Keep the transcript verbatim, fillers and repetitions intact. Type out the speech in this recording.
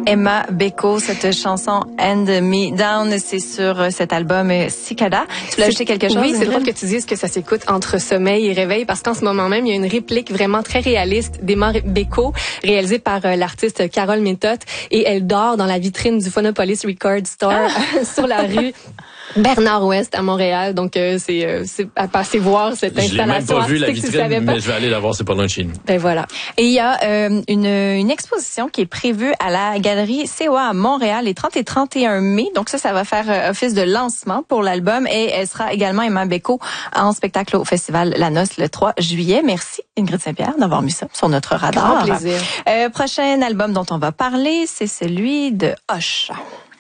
Emma Beko, cette chanson Hand Me Down, c'est sur cet album Cicada. Tu voulais ajouter quelque chose? Oui, c'est drôle que tu dises que ça s'écoute entre sommeil et réveil parce qu'en ce moment même, il y a une réplique vraiment très réaliste d'Emma Beko réalisée par l'artiste Carole Méthode et elle dort dans la vitrine du Phonopolis Record Store ah! sur la rue Bernard-Ouest à Montréal. Donc, euh, c'est, euh, c'est à passer voir cette je installation l'ai même pas vu, la vitrine, pas. mais je vais aller la voir, c'est pas loin de chez nous. Ben voilà. Et il y a euh, une, une exposition qui est prévue à la galerie C O A à Montréal les trente et trente et un mai. Donc ça, ça va faire euh, office de lancement pour l'album et elle sera également Emma Beko en spectacle au festival La Noce le trois juillet. Merci Ingrid Saint-Pierre d'avoir mis ça sur notre radar. Grand plaisir. Euh, prochain album dont on va parler, c'est celui de Hoche.